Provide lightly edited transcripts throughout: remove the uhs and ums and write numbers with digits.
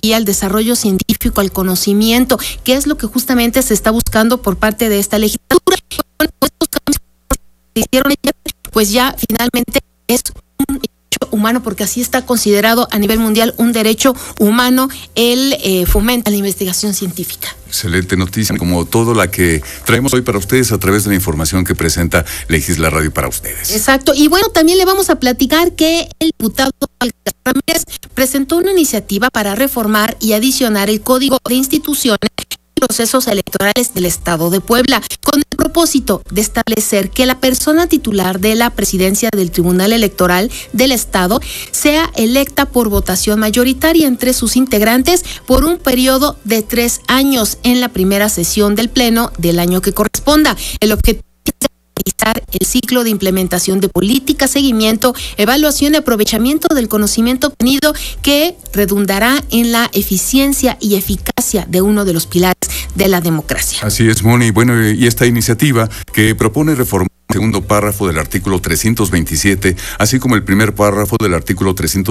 tecnología, al desarrollo científico, al conocimiento, que es lo que justamente se está buscando por parte de esta legislatura. Bueno, estos cambios que se hicieron pues ya finalmente es un derecho humano, porque así está considerado a nivel mundial un derecho humano el fomento a la investigación científica. Excelente noticia, como todo la que traemos hoy para ustedes a través de la información que presenta Legisla Radio para ustedes. Exacto, y bueno, también le vamos a platicar que el diputado Ramírez presentó una iniciativa para reformar y adicionar el Código de Instituciones y Procesos Electorales del Estado de Puebla, con el propósito de establecer que la persona titular de la presidencia del Tribunal Electoral del Estado sea electa por votación mayoritaria entre sus integrantes por un periodo de 3 años en la primera sesión del Pleno del año que corresponda. El objetivo es realizar el ciclo de implementación de política, seguimiento, evaluación y aprovechamiento del conocimiento obtenido, que redundará en la eficiencia y eficacia de uno de los pilares de la democracia. Así es, Moni. Bueno, y esta iniciativa que propone reformar el segundo párrafo del artículo 327, así como el primer párrafo del artículo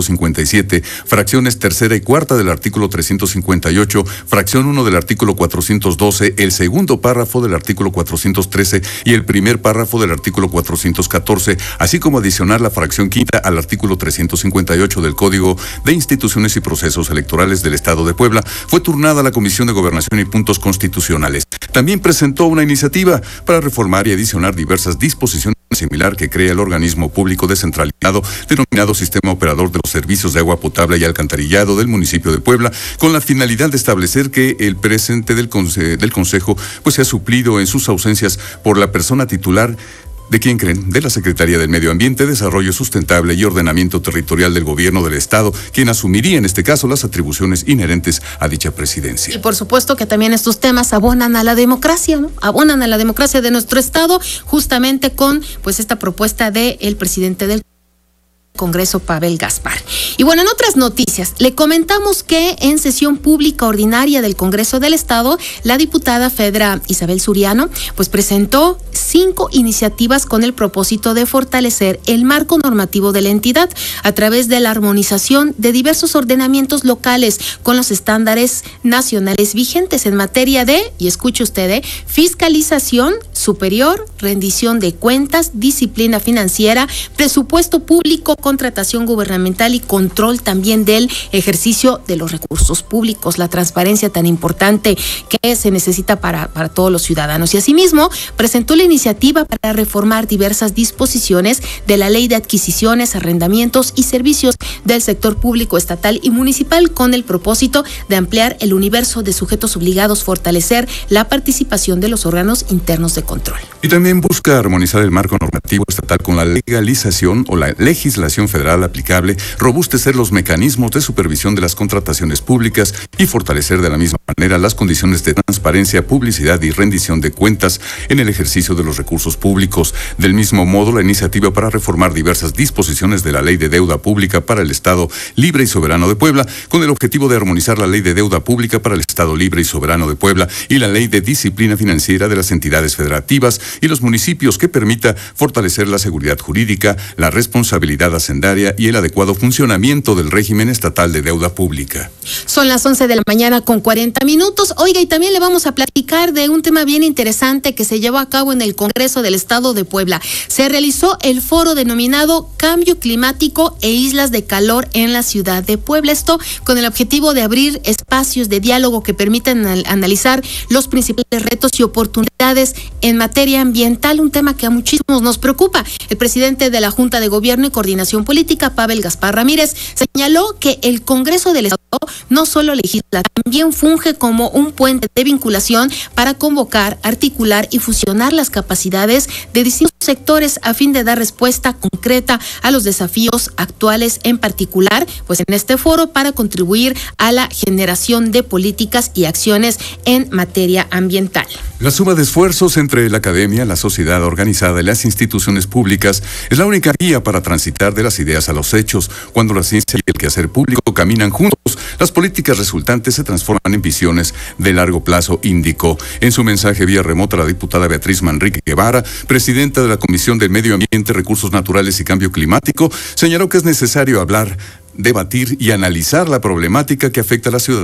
357, fracciones tercera y cuarta del artículo 358, fracción 1 del artículo 412, el segundo párrafo del artículo 413 y el primer párrafo del artículo 414, así como adicionar la fracción quinta al artículo 358 del Código de Instituciones y Procesos Electorales del Estado de Puebla, fue turnada a la Comisión de Gobernación y Puntos Constitucionales. También presentó una iniciativa para reformar y adicionar diversas disposiciones similar que crea el organismo público descentralizado denominado Sistema Operador de los Servicios de Agua Potable y Alcantarillado del municipio de Puebla, con la finalidad de establecer que el presidente del Consejo pues sea suplido en sus ausencias por la persona titular. ¿De quién creen? De la Secretaría del Medio Ambiente, Desarrollo Sustentable y Ordenamiento Territorial del Gobierno del Estado, quien asumiría en este caso las atribuciones inherentes a dicha presidencia. Y por supuesto que también estos temas abonan a la democracia, ¿no? Abonan a la democracia de nuestro Estado, justamente con pues esta propuesta del presidente del Congreso, Pavel Gaspar. Y bueno, en otras noticias, le comentamos que en sesión pública ordinaria del Congreso del Estado, la diputada federal Isabel Suriano, pues presentó 5 iniciativas con el propósito de fortalecer el marco normativo de la entidad a través de la armonización de diversos ordenamientos locales con los estándares nacionales vigentes en materia de, y escuche usted, fiscalización superior, rendición de cuentas, disciplina financiera, presupuesto público, contratación gubernamental y control también del ejercicio de los recursos públicos, la transparencia tan importante que se necesita para todos los ciudadanos. Y asimismo, presentó la iniciativa para reformar diversas disposiciones de la Ley de Adquisiciones, Arrendamientos y Servicios del sector público estatal y municipal, con el propósito de ampliar el universo de sujetos obligados, fortalecer la participación de los órganos internos de control. Y también busca armonizar el marco normativo estatal con la legalización o la legislación federal aplicable, robustecer los mecanismos de supervisión de las contrataciones públicas y fortalecer de la misma manera las condiciones de transparencia, publicidad y rendición de cuentas en el ejercicio de los recursos públicos. Del mismo modo, la iniciativa para reformar diversas disposiciones de la Ley de Deuda Pública para el Estado Libre y Soberano de Puebla, con el objetivo de armonizar la Ley de Deuda Pública para el Estado Libre y Soberano de Puebla y la Ley de Disciplina Financiera de las entidades federativas y los municipios, que permita fortalecer la seguridad jurídica, la responsabilidad hacendaria y el adecuado funcionamiento del régimen estatal de deuda pública. Son las 11 de la mañana con 40 minutos. Oiga, y también le vamos a platicar de un tema bien interesante que se llevó a cabo en el Congreso del Estado de Puebla. Se realizó el foro denominado Cambio Climático e Islas de Calor en la ciudad de Puebla. Esto con el objetivo de abrir espacios de diálogo que permitan analizar los principales retos y oportunidades en materia ambiental, un tema que a muchísimos nos preocupa. El presidente de la Junta de Gobierno y Coordinación Política, Pavel Gaspar Ramírez, señaló que el Congreso del Estado no solo legisla, también funge como un puente de vinculación para convocar, articular y fusionar las capacidades de distintos sectores a fin de dar respuesta concreta a los desafíos actuales, en particular, pues en este foro, para contribuir a la generación de políticas y acciones en materia ambiental. La suma de esfuerzos entre la academia, la sociedad organizada y las instituciones públicas es la única guía para transitar de las ideas a los hechos. Cuando la ciencia y el quehacer público caminan juntos, las políticas resultantes se transforman en visiones de largo plazo, indicó. En su mensaje vía remota, la diputada Beatriz Manrique Guevara, presidenta de la Comisión del Medio Ambiente, Recursos Naturales y Cambio Climático, señaló que es necesario hablar, debatir y analizar la problemática que afecta a la ciudadanía